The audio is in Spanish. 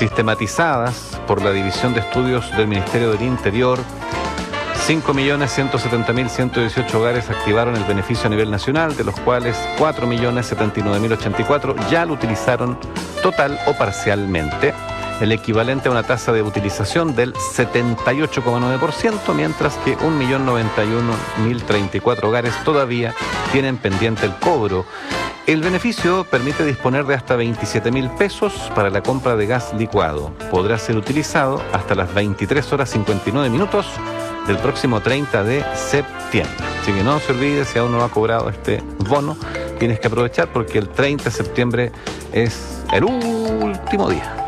sistematizadas por la División de Estudios del Ministerio del Interior. 5.170.118 hogares activaron el beneficio a nivel nacional, de los cuales 4.079.084 ya lo utilizaron total o parcialmente, el equivalente a una tasa de utilización del 78,9%, mientras que 1.091.034 hogares todavía tienen pendiente el cobro. El beneficio permite disponer de hasta 27.000 pesos para la compra de gas licuado. Podrá ser utilizado hasta las 23 horas 59 minutos del próximo 30 de septiembre. Así que no se olvide, si aún no ha cobrado este bono, tienes que aprovechar porque el 30 de septiembre es el último día.